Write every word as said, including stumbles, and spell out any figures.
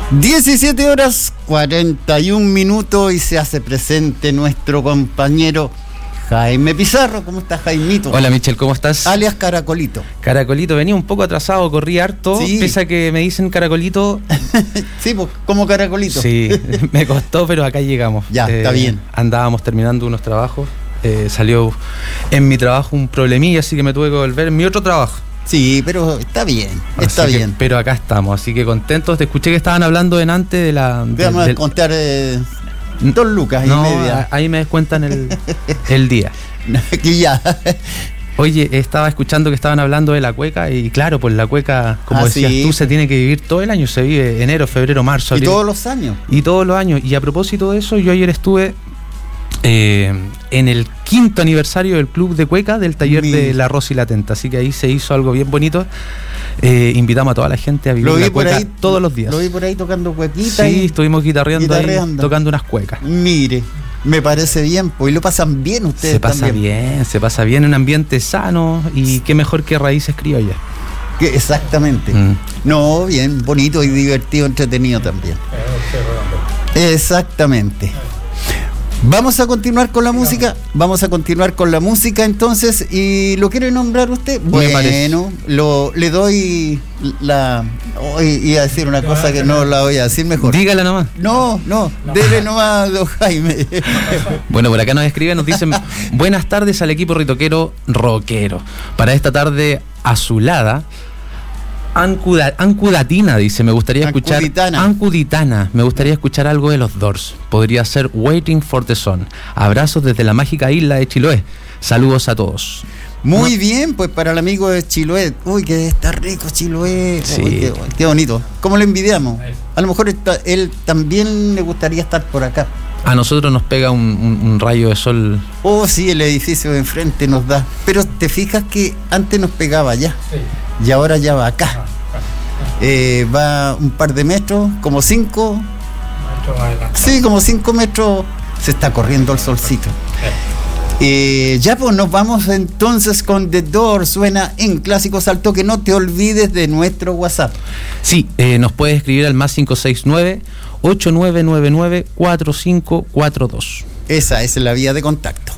diecisiete horas cuarenta y un minutos y se hace presente nuestro compañero Jaime Pizarro. ¿Cómo estás, Jaimito? Hola, Michel, ¿cómo estás? Alias Caracolito. Caracolito, venía un poco atrasado, corrí harto, sí. Pese a que me dicen Caracolito. Sí, pues, como Caracolito. Sí, me costó, pero acá llegamos. Ya, eh, está bien. Andábamos terminando unos trabajos, eh, salió en mi trabajo un problemilla, así que me tuve que volver mi otro trabajo. Sí, pero está bien, está así bien. Que, pero acá estamos, así que contentos. Te escuché que estaban hablando delante de la... Te vamos a contar eh, dos lucas no, y media. Ahí me descuentan el, el día. Aquí ya. Oye, estaba escuchando que estaban hablando de la cueca y claro, pues la cueca, como ah, decías sí. tú, se tiene que vivir todo el año, se vive enero, febrero, marzo, abril. Y todos los años. Y todos los años. Y a propósito de eso, yo ayer estuve eh, en el quinto aniversario del Club de Cueca del taller Mi... de La Rosa y la Tenta, así que ahí se hizo algo bien bonito. Eh, invitamos a toda la gente a vivir la cueca ahí, todos los días. Lo vi por ahí tocando cuequitas. Sí, y estuvimos guitarreando, guitarreando. Ahí, tocando unas cuecas. Mire, me parece bien, pues, y lo pasan bien ustedes. Se pasa también. bien, se pasa bien en un ambiente sano y qué mejor que raíces criollas. Que exactamente. Mm. No, bien, bonito y divertido, entretenido también. Exactamente. Vamos a continuar con la música, vamos a continuar con la música entonces, y ¿lo quiere nombrar usted? Bueno, lo, le doy la... Oh, iba a decir una cosa que no la voy a decir mejor. Dígala nomás. No, no, no. Dele nomás, don Jaime. Bueno, por acá nos escriben, nos dicen buenas tardes al equipo ritoquero rockero. Para esta tarde azulada, Ancuda, Ancudatina, dice, me gustaría escuchar Ancuditana. Ancuditana, me gustaría escuchar algo de los Doors. Podría ser Waiting for the Sun. Abrazos desde la mágica isla de Chiloé. Saludos a todos. Muy ¿No? bien, pues para el amigo de Chiloé. Uy, que está rico Chiloé. Sí. Uy, qué, qué bonito. ¿Cómo lo envidiamos? A lo mejor está, él también le gustaría estar por acá. A nosotros nos pega un, un, un rayo de sol. Oh, sí, el edificio de enfrente nos da. Pero te fijas que antes nos pegaba allá. Sí. Y ahora ya va acá. Eh, va un par de metros, como cinco. Sí, como cinco metros. Se está corriendo el solcito. Eh, ya pues nos vamos entonces con The Doors. Suena en Clásicos al Toque. No te olvides de nuestro WhatsApp. Sí, eh, nos puedes escribir al más cinco seis nueve, ocho nueve nueve nueve, cuatro cinco cuatro dos. Esa es la vía de contacto.